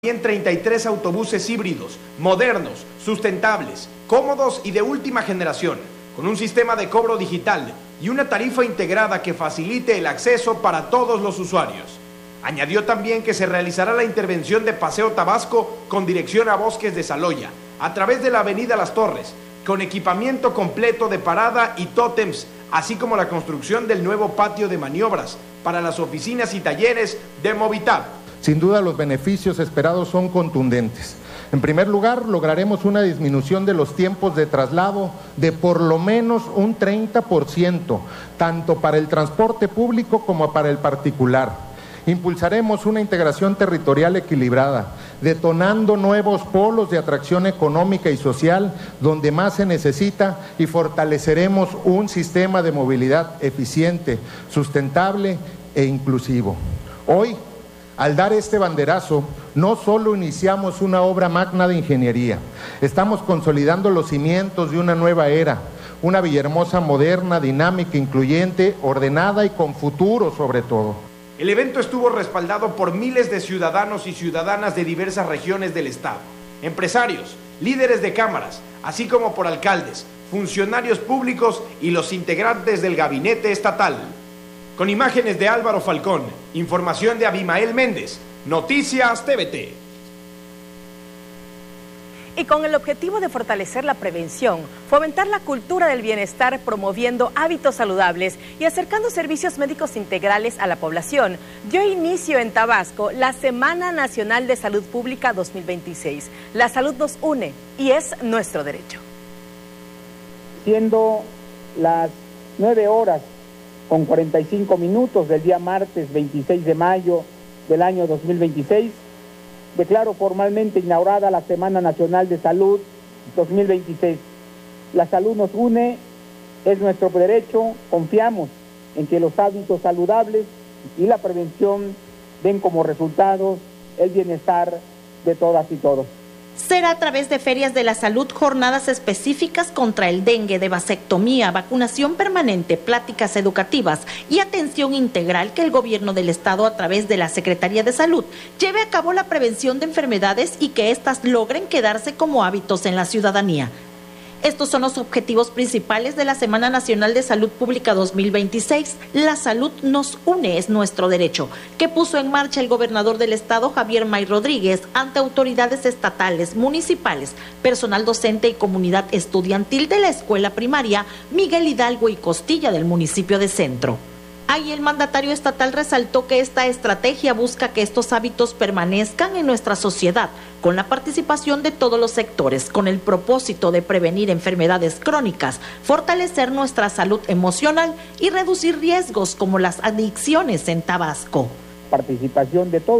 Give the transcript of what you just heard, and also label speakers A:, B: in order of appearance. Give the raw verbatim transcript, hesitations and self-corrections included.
A: También treinta y tres autobuses híbridos, modernos, sustentables, cómodos y de última generación, con un sistema de cobro digital y una tarifa integrada que facilite el acceso para todos los usuarios. Añadió también que se realizará la intervención de Paseo Tabasco con dirección a Bosques de Saloya, a través de la avenida Las Torres, con equipamiento completo de parada y tótems, así como la construcción del nuevo patio de maniobras para las oficinas y talleres de Movitab.
B: Sin duda, los beneficios esperados son contundentes. En primer lugar, lograremos una disminución de los tiempos de traslado de por lo menos un treinta por ciento, tanto para el transporte público como para el particular. Impulsaremos una integración territorial equilibrada, detonando nuevos polos de atracción económica y social donde más se necesita, y fortaleceremos un sistema de movilidad eficiente, sustentable e inclusivo. Hoy, al dar este banderazo, no solo iniciamos una obra magna de ingeniería, estamos consolidando los cimientos de una nueva era, una Villahermosa moderna, dinámica, incluyente, ordenada y con futuro sobre todo.
A: El evento estuvo respaldado por miles de ciudadanos y ciudadanas de diversas regiones del estado, empresarios, líderes de cámaras, así como por alcaldes, funcionarios públicos y los integrantes del gabinete estatal. Con imágenes de Álvaro Falcón, información de Abimael Méndez, Noticias T V T.
C: Y con el objetivo de fortalecer la prevención, fomentar la cultura del bienestar, promoviendo hábitos saludables y acercando servicios médicos integrales a la población, dio inicio en Tabasco la Semana Nacional de Salud Pública dos mil veintiséis. La salud nos une y es nuestro derecho.
D: Siendo las nueve horas con cuarenta y cinco minutos del día martes veintiséis de mayo del año dos mil veintiséis, declaro formalmente inaugurada la Semana Nacional de Salud dos mil veintiséis. La salud nos une, es nuestro derecho, confiamos en que los hábitos saludables y la prevención den como resultados el bienestar de todas y todos.
E: Será a través de ferias de la salud, jornadas específicas contra el dengue, de vasectomía, vacunación permanente, pláticas educativas y atención integral que el gobierno del estado, a través de la Secretaría de Salud, lleve a cabo la prevención de enfermedades y que éstas logren quedarse como hábitos en la ciudadanía. Estos son los objetivos principales de la Semana Nacional de Salud Pública dos mil veintiséis. La salud nos une, es nuestro derecho, que puso en marcha el gobernador del estado, Javier May Rodríguez, ante autoridades estatales, municipales, personal docente y comunidad estudiantil de la escuela primaria Miguel Hidalgo y Costilla del municipio de Centro. Ahí el mandatario estatal resaltó que esta estrategia busca que estos hábitos permanezcan en nuestra sociedad, con la participación de todos los sectores, con el propósito de prevenir enfermedades crónicas, fortalecer nuestra salud emocional y reducir riesgos como las adicciones en Tabasco.
D: Participación de todos.